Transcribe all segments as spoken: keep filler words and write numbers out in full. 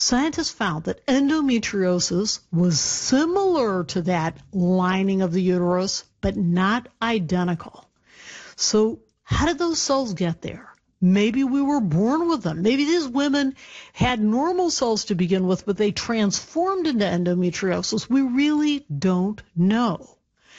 Scientists found that endometriosis was similar to that lining of the uterus, but not identical. So how did those cells get there? Maybe we were born with them. Maybe these women had normal cells to begin with, but they transformed into endometriosis. We really don't know.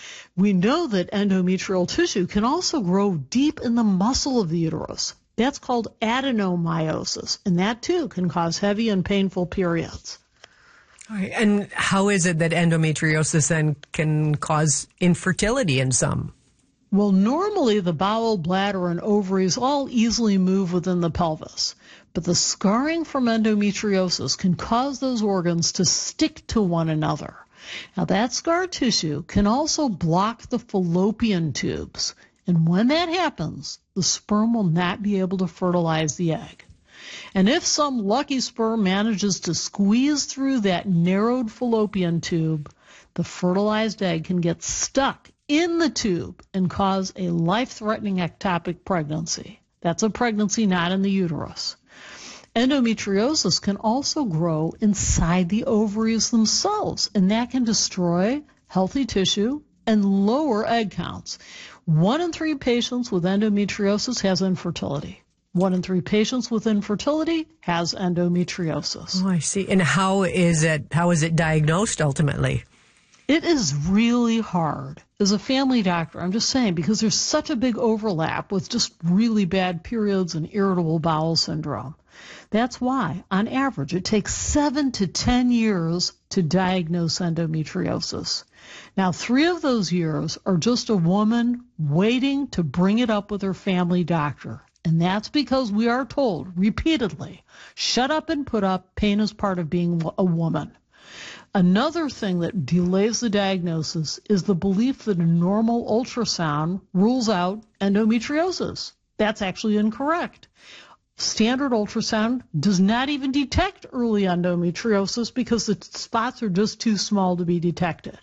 We know that endometrial tissue can also grow deep in the muscle of the uterus. That's called adenomyosis, and that too can cause heavy and painful periods. All right. And how is it that endometriosis then can cause infertility in some? Well, normally the bowel, bladder, and ovaries all easily move within the pelvis, but the scarring from endometriosis can cause those organs to stick to one another. Now, that scar tissue can also block the fallopian tubes, and when that happens, the sperm will not be able to fertilize the egg. And if some lucky sperm manages to squeeze through that narrowed fallopian tube, the fertilized egg can get stuck in the tube and cause a life-threatening ectopic pregnancy. That's a pregnancy not in the uterus. Endometriosis can also grow inside the ovaries themselves, and that can destroy healthy tissue and lower egg counts. One in three patients with endometriosis has infertility. One in three patients with infertility has endometriosis. Oh, I see. And how is it, how is it diagnosed ultimately? It is really hard. As a family doctor, I'm just saying, because there's such a big overlap with just really bad periods and irritable bowel syndrome. That's why, on average, it takes seven to ten years to diagnose endometriosis. Now, three of those years are just a woman waiting to bring it up with her family doctor. And that's because we are told repeatedly, shut up and put up, pain is part of being a woman. Another thing that delays the diagnosis is the belief that a normal ultrasound rules out endometriosis. That's actually incorrect. Standard ultrasound does not even detect early endometriosis because the spots are just too small to be detected.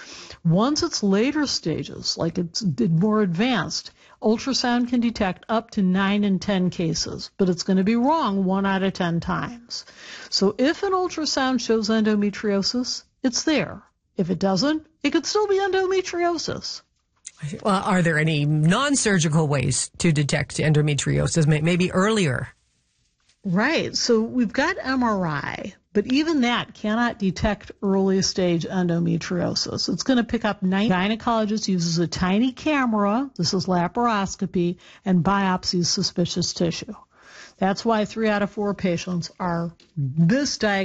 Once it's later stages, like it's more advanced, ultrasound can detect up to nine in ten cases, but it's going to be wrong one out of ten times. So if an ultrasound shows endometriosis, it's there. If it doesn't, it could still be endometriosis. Well, are there any non-surgical ways to detect endometriosis, maybe earlier? Right. So we've got M R I, but even that cannot detect early stage endometriosis. It's going to pick up nine. Gynecologist uses a tiny camera, this is laparoscopy, and biopsies suspicious tissue. That's why three out of four patients are misdiagnosed